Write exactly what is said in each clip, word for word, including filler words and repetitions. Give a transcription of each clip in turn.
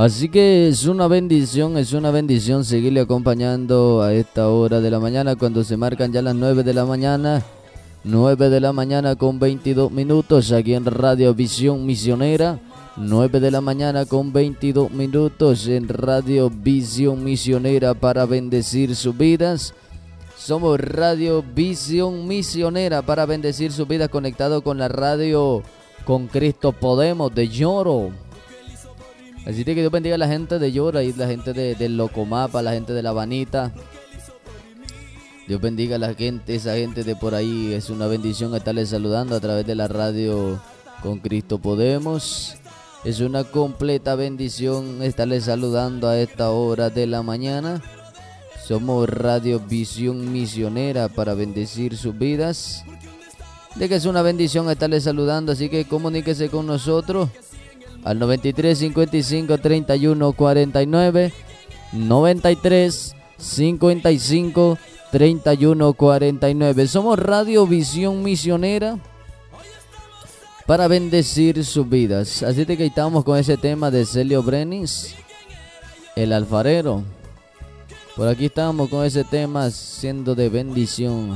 Así que es una bendición, es una bendición seguirle acompañando a esta hora de la mañana cuando se marcan ya las nueve de la mañana. nueve de la mañana con veintidós minutos aquí en Radio Visión Misionera. nueve de la mañana con veintidós minutos en Radio Visión Misionera para bendecir sus vidas. Somos Radio Visión Misionera para bendecir sus vidas, conectado con la radio Con Cristo Podemos de Lloro. Así que Dios bendiga a la gente de Lloro y la gente de, de Locomapa, la gente de La Banita. Dios bendiga a la gente, esa gente de por ahí. Es una bendición estarles saludando a través de la radio Con Cristo Podemos. Es una completa bendición estarles saludando a esta hora de la mañana. Somos Radio Visión Misionera para bendecir sus vidas. De que es una bendición estarles saludando, así que comuníquese con nosotros al noventa y tres, cincuenta y cinco, treinta y uno, cuarenta y nueve, noventa y tres, cincuenta y cinco, treinta y uno, cuarenta y nueve. Somos Radio Visión Misionera para bendecir sus vidas. Así que estamos con ese tema de Celio Brenis, el alfarero. Por aquí estamos con ese tema siendo de bendición.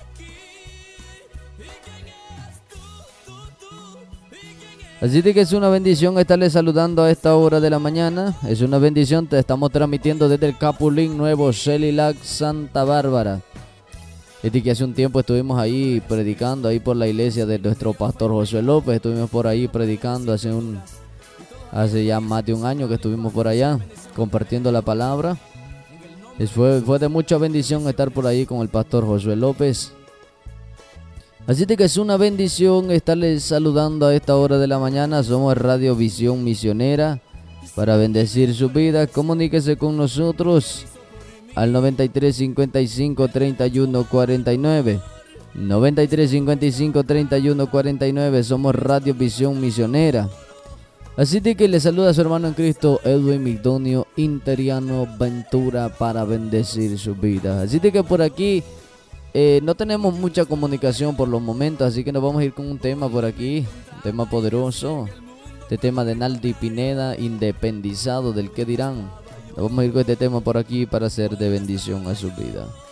Así que es una bendición estarles saludando a esta hora de la mañana. Es una bendición, te estamos transmitiendo desde el Capulín Nuevo, Celilac, Santa Bárbara. Desde que hace un tiempo estuvimos ahí predicando, ahí por la iglesia de nuestro pastor Josué López. Estuvimos por ahí predicando hace, un, hace ya más de un año que estuvimos por allá, compartiendo la palabra. Fue, fue de mucha bendición estar por ahí con el pastor Josué López. Así que es una bendición estarles saludando a esta hora de la mañana. Somos Radio Visión Misionera para bendecir su vida. Comuníquese con nosotros al noventa y tres, cincuenta y cinco, treinta y uno, cuarenta y nueve. noventa y tres, cincuenta y cinco, treinta y uno, cuarenta y nueve. Somos Radio Visión Misionera. Así que le saluda a su hermano en Cristo, Edwin Migdonio Interiano Ventura, para bendecir sus vidas. Así que por aquí Eh, no tenemos mucha comunicación por los momentos, así que nos vamos a ir con un tema por aquí, un tema poderoso, este tema de Naldi Pineda, Independizado, del que dirán. Nos vamos a ir con este tema por aquí para ser de bendición a su vida.